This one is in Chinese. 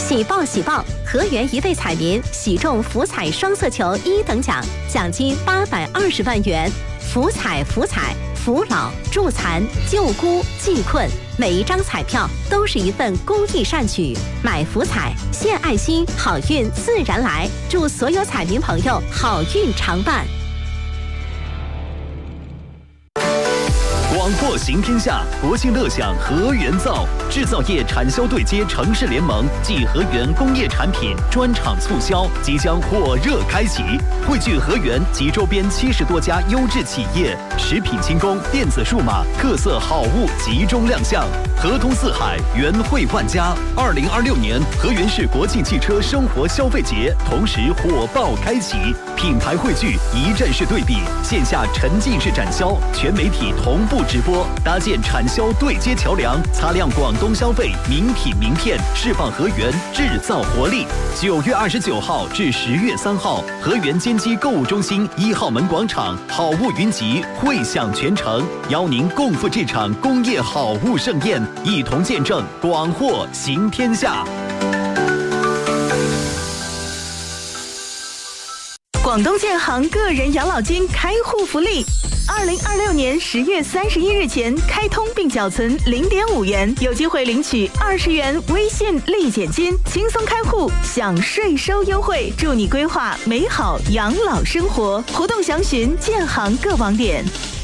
喜报喜报！河源一位彩民喜中福彩双色球1等奖，奖金820万元。福彩福彩，扶老助残救孤济困，每一张彩票都是一份公益善举。买福彩，献爱心，好运自然来。祝所有彩民朋友好运常伴。 广货行天下，国庆乐享河源造，制造业产销对接城市联盟暨河源工业产品专场促销即将火热开启，汇聚河源及周边70多家优质企业，食品轻工、电子数码特色好物集中亮相，河通四海，源汇万家。2026年河源市国庆汽车生活消费节同时火爆开启，品牌汇聚，一站式对比，线下沉浸式展销，全媒体同步直播，搭建产销对接桥梁，擦亮广东消费名品名片，释放河源制造活力。9月29号至10月3号，河源坚基购物中心1号门广场好物云集，汇享全城，邀您共赴这场工业好物盛宴，一同见证广货行天下。 广东建行个人养老金开户福利，2026年10月31日前开通并缴存0.5元，有机会领取20元微信立减金，轻松开户享税收优惠，祝你规划美好养老生活。活动详询建行各网点。